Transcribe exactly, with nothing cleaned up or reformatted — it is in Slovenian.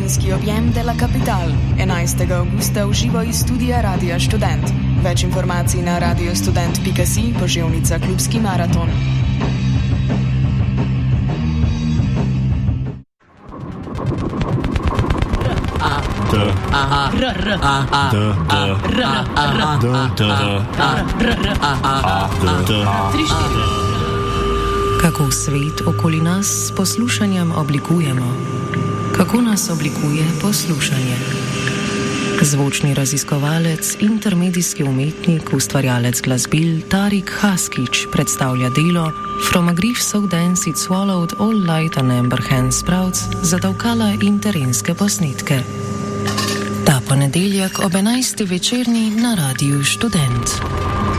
tedenski objem de la Capital, enajstega avgusta v živo iz studia Radia Študent. Več informacij na radiostudent pika si, poževnica Klubski maraton. Kako svet okoli nas s poslušanjem oblikujemo? Kako nas oblikuje poslušanje? Zvočni raziskovalec, intermedijski umetnik, ustvarjalec glasbil Tarik Haskić predstavlja delo From a Grief So Dense It Swallowed All Light and Amber Hand Sprouts za davkala in terenske posnetke. Ta ponedeljek ob enajsti večerni na Radiu Študent.